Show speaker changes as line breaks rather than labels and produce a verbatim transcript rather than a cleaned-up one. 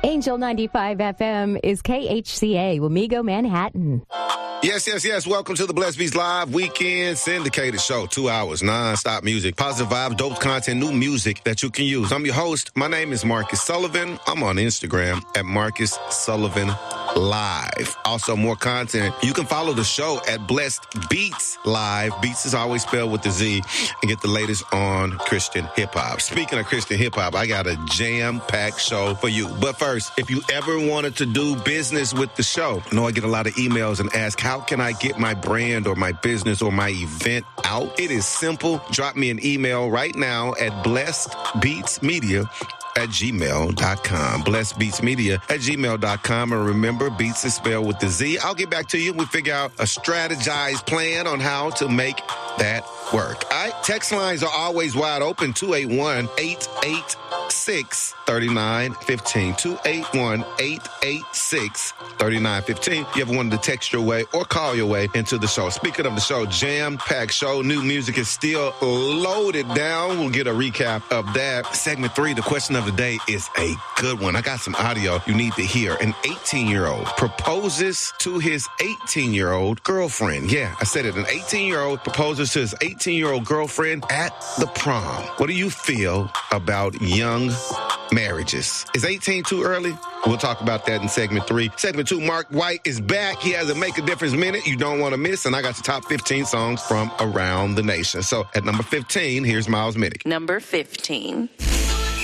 Angel ninety-five F M is K H C A, Wamego, Manhattan.
Yes, yes, yes. Welcome to the Blessed Beats Live Weekend Syndicated Show. Two hours, non-stop music, positive vibes, dope content, new music that you can use. I'm your host. My name is Marcus Sullivan. I'm on Instagram at Marcus Sullivan Live. Also, more content. You can follow the show at Blessed Beats Live. Beats is always spelled with the Z, and get the latest on Christian hip-hop. Speaking of Christian hip-hop, I got a jam-packed show for you. But first, if you ever wanted to do business with the show, I know I get a lot of emails and ask, how can I get my brand or my business or my event out? It is simple. Drop me an email right now at Blessed Beats Media at gmail dot com. Blessed Beats Media at gmail dot com. And remember, Beats is spelled with the Z. I'll get back to you. We'll figure out a strategized plan on how to make that work. All right? Text lines are always wide open. two eight one, eight eight six, three nine one five. two eight one, eight eight six, three nine one five. You ever wanted to text your way or call your way into the show? Speaking of the show, jam-packed show. New music is still loaded down. We'll get a recap of that. Segment three, the question of the day is a good one. I got some audio you need to hear. An eighteen-year-old proposes to his eighteen-year-old girlfriend. Yeah, I said it. An eighteen-year-old proposes to his eighteen-year-old girlfriend at the prom. What do you feel about young marriages? Is eighteen too early? We'll talk about that in segment three. Segment two, Mark White is back. He has a Make a Difference minute you don't want to miss. And I got the top fifteen songs from around the nation. So at number fifteen, here's Miles Minnick.
Number fifteen.